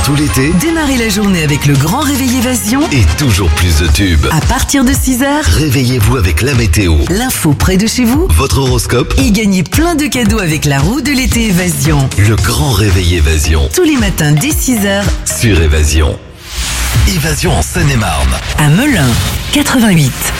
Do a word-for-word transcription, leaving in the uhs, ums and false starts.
tout l'été, Démarrez la journée avec le grand réveil Évasion. et toujours plus de tubes. À partir de six heures, Réveillez-vous avec la météo, l'info près de chez vous. votre horoscope, Et gagnez plein de cadeaux avec la roue de l'été Évasion. le grand réveil Évasion Tous les matins dès six heures, sur Évasion. Évasion en Seine-et-Marne. à Melun, quatre-vingt-huit.